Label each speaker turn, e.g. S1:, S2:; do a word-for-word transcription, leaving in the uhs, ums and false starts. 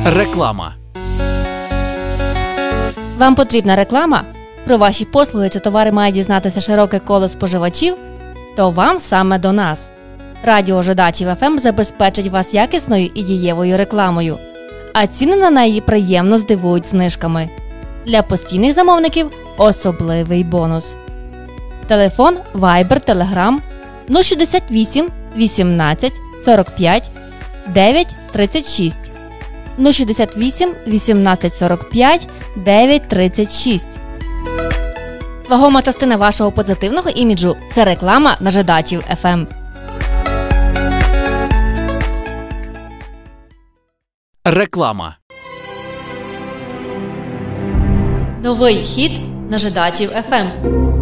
S1: Реклама.
S2: Вам потрібна реклама? Про ваші послуги чи товари має дізнатися широке коло споживачів? То вам саме до нас. Радіо Жидачів еф ем забезпечить вас якісною і дієвою рекламою, а ціни на неї приємно здивують знижками. Для постійних замовників особливий бонус. Телефон Viber, Telegram нуль шістдесят вісім вісімнадцять сорок п'ять дев'ять тридцять шість. нуль шістдесят вісім вісімнадцять сорок п'ять дев'ять тридцять шість. Вагома частина вашого позитивного іміджу – це реклама на Жидачів еф ем.
S1: Реклама.
S2: Новий хіт на Жидачів еф ем.